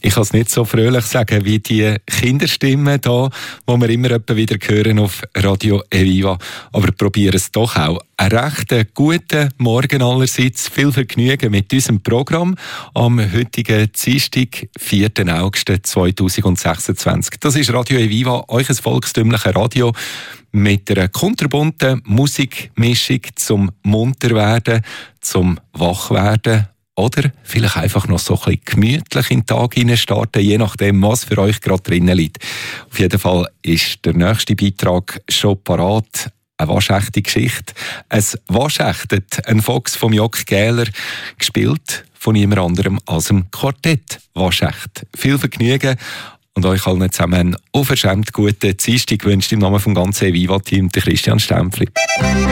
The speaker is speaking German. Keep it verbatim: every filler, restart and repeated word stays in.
Ich kann es nicht so fröhlich sagen wie die Kinderstimmen da, die wir immer wieder hören auf Radio Eviva. Aber probieren es doch auch. Einen recht guten Morgen allerseits. Viel Vergnügen mit unserem Programm am heutigen Dienstag, vierten August zweitausendsechsundzwanzig. Das ist Radio Eviva, euch ein volkstümliches Radio mit einer kunterbunten Musikmischung zum Munterwerden, zum Wachwerden. Oder vielleicht einfach noch so ein bisschen gemütlich in den Tag starten, je nachdem, was für euch gerade drinnen liegt. Auf jeden Fall ist der nächste Beitrag schon parat. Eine waschechte Geschichte. Es waschechtet ein Fox vom Jock Gähler, gespielt von niemand anderem als dem Quartett Waschecht. Viel Vergnügen und euch allen zusammen einen unverschämt guten Dienstag wünscht im Namen vom ganzen Eviva-Team der Christian Stempfli.